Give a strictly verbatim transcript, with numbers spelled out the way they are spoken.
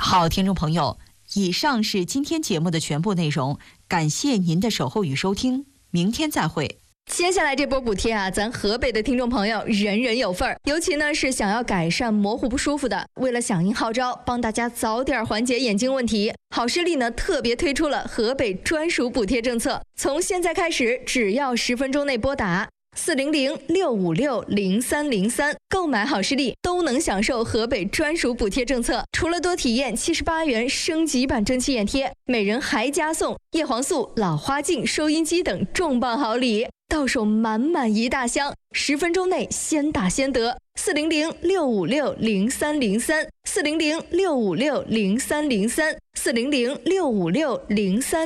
好，听众朋友，以上是今天节目的全部内容，感谢您的守候与收听，明天再会。 接下来这波补贴啊，咱河北的听众朋友人人有份儿，尤其呢是想要改善模糊不舒服的，为了响应号召，帮大家早点缓解眼睛问题，好视力呢特别推出了河北专属补贴政策，从现在开始，只要十分钟内拨打四零零六五六零三零三购买好视力，都能享受河北专属补贴政策。除了多体验七十八元升级版蒸汽眼贴，每人还加送叶黄素、老花镜、收音机等重磅好礼，到手满满一大箱，十分钟内先打先得。四零零六五六零三零三，四零零六五六零三零三，四零零六五六零三。